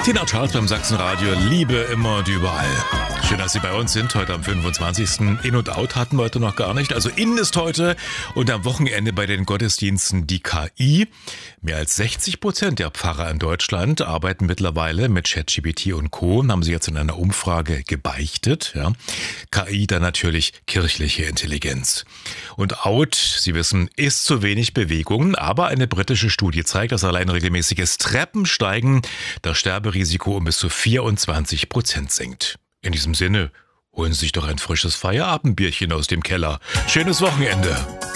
Tina Charles beim Sachsenradio, Liebe immer und überall. Schön, dass Sie bei uns sind, heute am 25. In und Out hatten wir heute noch gar nicht. Also In ist heute und am Wochenende bei den Gottesdiensten die KI. Mehr als 60% der Pfarrer in Deutschland arbeiten mittlerweile mit ChatGPT und Co. Haben sie jetzt in einer Umfrage gebeichtet. Ja. KI dann natürlich kirchliche Intelligenz. Und Out, Sie wissen, ist zu wenig Bewegung, aber eine britische Studie zeigt, dass allein regelmäßiges Treppensteigen das Sterberisiko um bis zu 24% senkt. In diesem Sinne, holen Sie sich doch ein frisches Feierabendbierchen aus dem Keller. Schönes Wochenende.